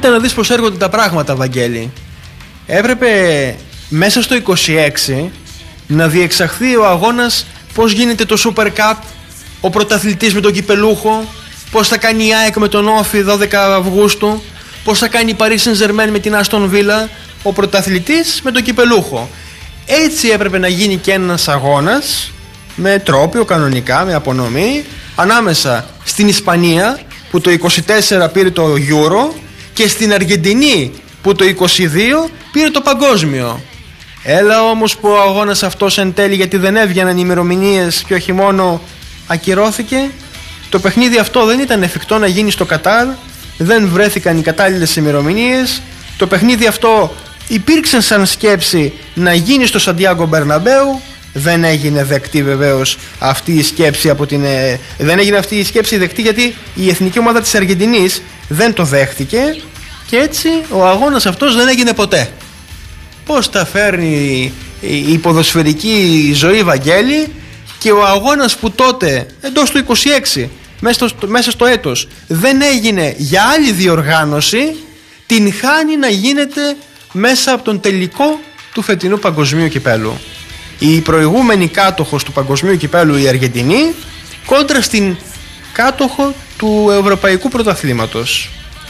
Κοίτα να δεις πως έρχονται τα πράγματα, Βαγγέλη. Έπρεπε μέσα στο 26 να διεξαχθεί ο αγώνας πως γίνεται το Super Cup, ο πρωταθλητής με τον κυπελούχο, πως θα κάνει η ΑΕΚ με τον Όφι 12 Αυγούστου, πως θα κάνει η Paris Saint-Germain με την Aston Villa, ο πρωταθλητής με τον κυπελούχο. Έτσι έπρεπε να γίνει και ένας αγώνας με τρόπιο, κανονικά, με απονομή, ανάμεσα στην Ισπανία που το 24 πήρε το Euro και στην Αργεντινή που το 22 πήρε το παγκόσμιο. Έλα όμως που ο αγώνας αυτός εν τέλει, γιατί δεν έβγαιναν ημερομηνίες και όχι μόνο, ακυρώθηκε. Το παιχνίδι αυτό δεν ήταν εφικτό να γίνει στο Κατάρ, δεν βρέθηκαν οι κατάλληλες ημερομηνίες. Το παιχνίδι αυτό υπήρξε σαν σκέψη να γίνει στο Σαντιάγκο Μπερναμπέου, δεν έγινε δεκτή βεβαίως αυτή η σκέψη δεν έγινε αυτή η σκέψη δεκτή, γιατί η εθνική ομάδα της Αργεντινής δεν το δέχτηκε και έτσι ο αγώνας αυτός δεν έγινε ποτέ. Πώς τα φέρνει η ποδοσφαιρική ζωή, Βαγγέλη, και ο αγώνας που τότε εντός του 26 μέσα στο έτος δεν έγινε για άλλη διοργάνωση, την χάνει να γίνεται μέσα από τον τελικό του φετινού παγκοσμίου κυπέλου. Η προηγούμενη κάτοχος του παγκοσμίου κυπέλου, η Αργεντινή, κόντρα στην κάτοχο του Ευρωπαϊκού Πρωταθλήματος.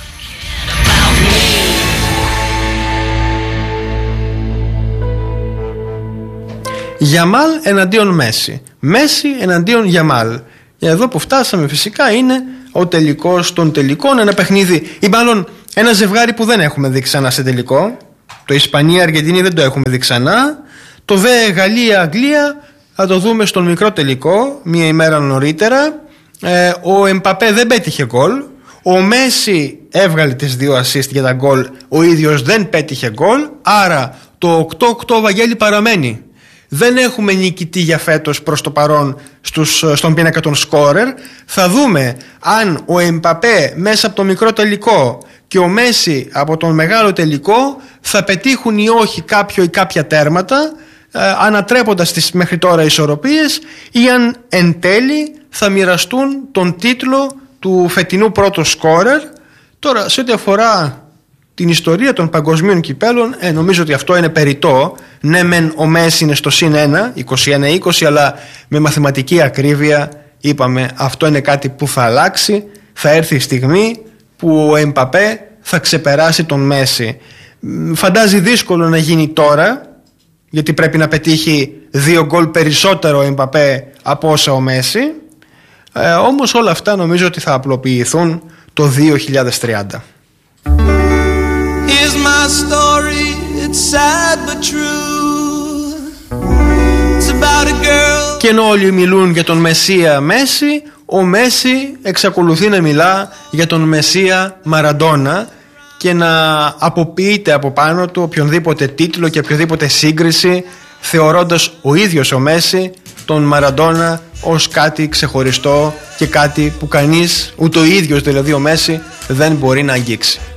Γιαμάλ εναντίον Μέση, Μέση εναντίον Γιαμάλ. Εδώ που φτάσαμε φυσικά είναι ο τελικός των τελικών, ένα παιχνίδι ή μάλλον ένα ζευγάρι που δεν έχουμε δει ξανά σε τελικό. Το Ισπανία-Αργεντινή δεν το έχουμε δει ξανά. Το δε Γαλλία-Αγγλία θα το δούμε στον μικρό τελικό, μία ημέρα νωρίτερα. Ο Εμπαπέ δεν πέτυχε γκολ. Ο Μέση έβγαλε τις 2 assist για τα γκολ, ο ίδιος δεν πέτυχε γκολ. Άρα το 8-8, Βαγγέλη, παραμένει. Δεν έχουμε νικητή για φέτος προς το παρόν στον πίνακα των σκόρερ. Θα δούμε αν ο Εμπαπέ μέσα από το μικρό τελικό και ο Μέση από τον μεγάλο τελικό θα πετύχουν ή όχι κάποιο ή κάποια τέρματα, ανατρέποντας τις μέχρι τώρα ισορροπίες, ή αν εν τέλει θα μοιραστούν τον τίτλο του φετινού πρώτου σκόρερ. Τώρα, σε ό,τι αφορά την ιστορία των παγκοσμίων κυπέλων, νομίζω ότι αυτό είναι περιττό. Ναι, μεν ο Μέση είναι στο συν 1, 21-20, αλλά με μαθηματική ακρίβεια είπαμε αυτό είναι κάτι που θα αλλάξει. Θα έρθει η στιγμή που ο Εμπαπέ θα ξεπεράσει τον Μέση. Φαντάζει δύσκολο να γίνει τώρα, γιατί πρέπει να πετύχει 2 γκολ περισσότερο ο Εμπαπέ από όσα ο Μέση. Όμως όλα αυτά νομίζω ότι θα απλοποιηθούν το 2030. Here's my story, it's sad but true. It's about a girl. Και ενώ όλοι μιλούν για τον Μεσσία Μέση, ο Μέση εξακολουθεί να μιλά για τον Μεσσία Μαραντόνα και να αποποιείται από πάνω του οποιονδήποτε τίτλο και οποιοδήποτε σύγκριση, θεωρώντας ο ίδιος ο Μέση τον Μαραντόνα ως κάτι ξεχωριστό και κάτι που κανείς, ούτε ο ίδιος δηλαδή ο Μέση, δεν μπορεί να αγγίξει.